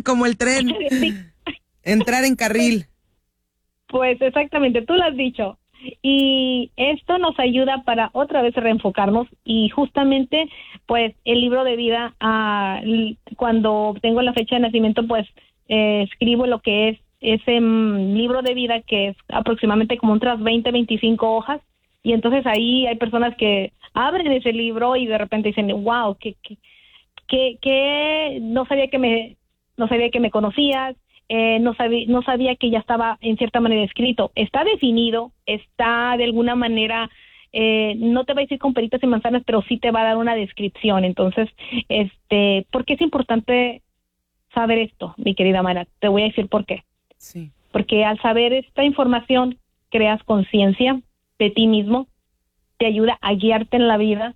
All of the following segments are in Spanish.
Como el tren. Sí. Entrar en carril. Pues exactamente, tú lo has dicho. Y esto nos ayuda para otra vez reenfocarnos y justamente pues el libro de vida, cuando tengo la fecha de nacimiento pues escribo lo que es ese libro de vida, que es aproximadamente como otras 20-25 hojas, y entonces ahí hay personas que abren ese libro y de repente dicen, wow, que no sabía que me conocías. No sabía que ya estaba en cierta manera escrito. Está definido, está de alguna manera, no te va a decir con peritas y manzanas, pero sí te va a dar una descripción. Entonces, ¿por qué es importante saber esto, mi querida Mara? Te voy a decir por qué. Sí. Porque al saber esta información, creas conciencia de ti mismo, te ayuda a guiarte en la vida,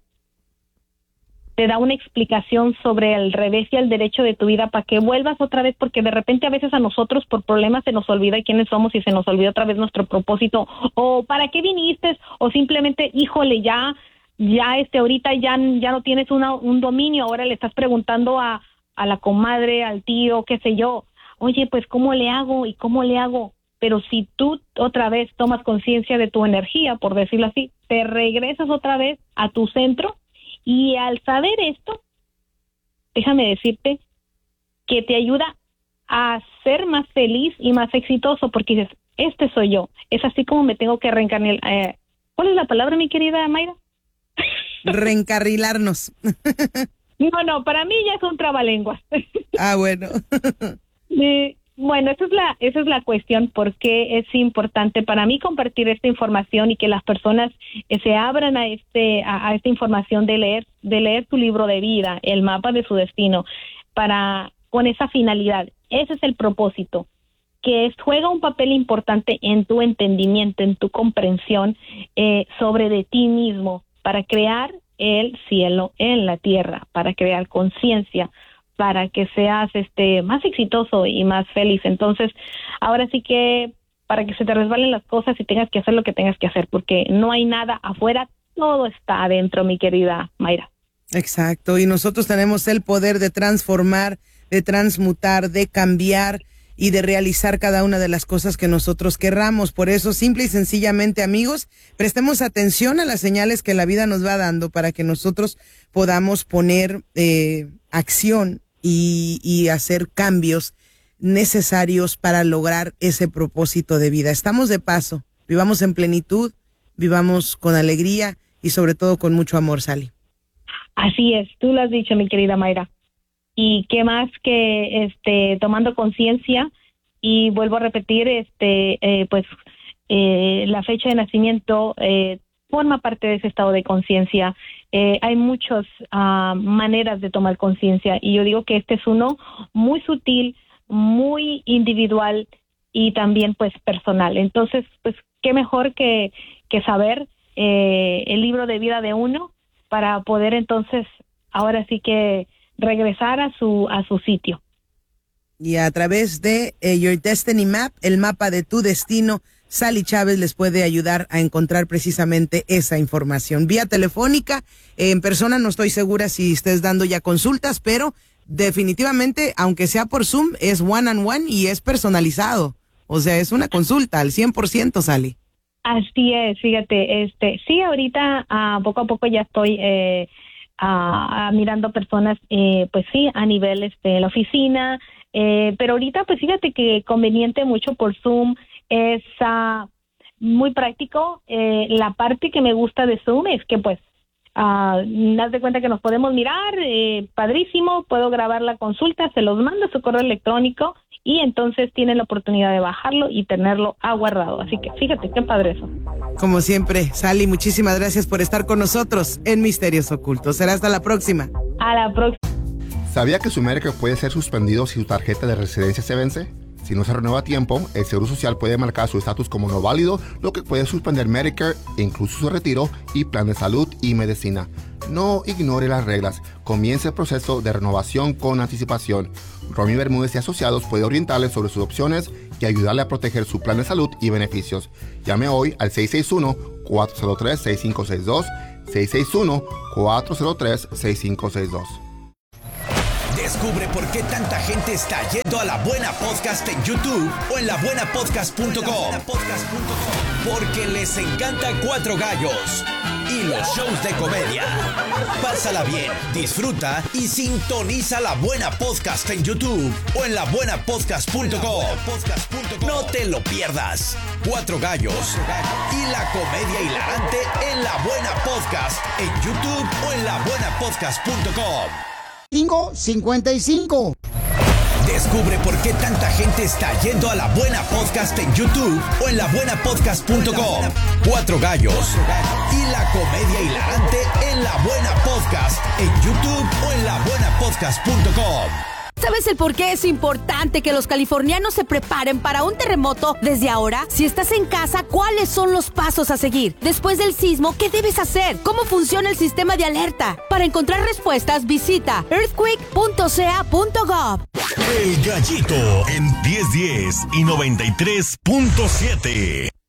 te da una explicación sobre el revés y el derecho de tu vida para que vuelvas otra vez, porque de repente a veces a nosotros por problemas se nos olvida quiénes somos y se nos olvida otra vez nuestro propósito, o para qué viniste, o simplemente, híjole, ya ahorita ya no tienes un dominio, ahora le estás preguntando a la comadre, al tío, qué sé yo, oye, pues ¿cómo le hago? ¿Y cómo le hago? Pero si tú otra vez tomas conciencia de tu energía, por decirlo así, te regresas otra vez a tu centro. Y al saber esto, déjame decirte que te ayuda a ser más feliz y más exitoso, porque dices, este soy yo. Es así como me tengo que reencarnar. ¿Cuál es la palabra, mi querida Mayra? Reencarrilarnos. No, para mí ya es un trabalenguas. Bueno. Bueno, esa es la cuestión, porque es importante para mí compartir esta información y que las personas se abran a esta información de leer tu libro de vida, el mapa de su destino, con esa finalidad. Ese es el propósito, que juega un papel importante en tu entendimiento, en tu comprensión sobre de ti mismo, para crear el cielo en la tierra, para crear conciencia, para que seas más exitoso y más feliz. Entonces, ahora sí que para que se te resbalen las cosas y tengas que hacer lo que tengas que hacer, porque no hay nada afuera, todo está adentro, mi querida Mayra. Exacto, y nosotros tenemos el poder de transformar, de transmutar, de cambiar y de realizar cada una de las cosas que nosotros querramos. Por eso, simple y sencillamente, amigos, prestemos atención a las señales que la vida nos va dando para que nosotros podamos poner acción y hacer cambios necesarios para lograr ese propósito de vida. Estamos de paso, vivamos en plenitud, vivamos con alegría y sobre todo con mucho amor, Sally. Así es, tú lo has dicho, mi querida Mayra. Y qué más que tomando conciencia, y vuelvo a repetir, la fecha de nacimiento forma parte de ese estado de conciencia. Hay muchas maneras de tomar conciencia, y yo digo que este es uno muy sutil, muy individual y también pues personal. Entonces, pues qué mejor que saber el libro de vida de uno para poder entonces ahora sí que regresar a su sitio. Y a través de Your Destiny Map, el mapa de tu destino, Sally Chávez les puede ayudar a encontrar precisamente esa información. Vía telefónica, en persona no estoy segura si estés dando ya consultas, pero definitivamente, aunque sea por Zoom, es one-on-one y es personalizado. O sea, es una consulta al 100%, Sally. Así es, fíjate, sí, ahorita poco a poco ya estoy mirando personas, pues sí, a nivel de la oficina, pero ahorita pues fíjate que conveniente mucho por Zoom, es muy práctico. La parte que me gusta de Zoom es que pues haz de cuenta que nos podemos mirar, padrísimo, puedo grabar la consulta, se los mando a su correo electrónico y entonces tienen la oportunidad de bajarlo y tenerlo aguardado. Así que fíjate qué padre eso. Como siempre, Sally, muchísimas gracias por estar con nosotros en Misterios Ocultos. Será hasta la próxima. A la próxima. ¿Sabía que su Medicare puede ser suspendido si su tarjeta de residencia se vence? Si no se renueva a tiempo, el Seguro Social puede marcar su estatus como no válido, lo que puede suspender Medicare, incluso su retiro y plan de salud y medicina. No ignore las reglas. Comience el proceso de renovación con anticipación. Romy Bermúdez y Asociados puede orientarle sobre sus opciones y ayudarle a proteger su plan de salud y beneficios. Llame hoy al 661-403-6562, 661-403-6562. Descubre por qué tanta gente está yendo a La Buena Podcast en YouTube o en labuenapodcast.com. Porque les encanta Cuatro Gallos y los shows de comedia. Pásala bien, disfruta y sintoniza La Buena Podcast en YouTube o en labuenapodcast.com. No te lo pierdas. Cuatro Gallos y la comedia hilarante en La Buena Podcast en YouTube o en labuenapodcast.com. 5:55. Descubre por qué tanta gente está yendo a La Buena Podcast en YouTube o en labuenapodcast.com. Cuatro Gallos y la comedia hilarante en La Buena Podcast en YouTube o en labuenapodcast.com. ¿Sabes el por qué es importante que los californianos se preparen para un terremoto desde ahora? Si estás en casa, ¿cuáles son los pasos a seguir? Después del sismo, ¿qué debes hacer? ¿Cómo funciona el sistema de alerta? Para encontrar respuestas, visita earthquake.ca.gov. El Gallito en 1010 y 93.7.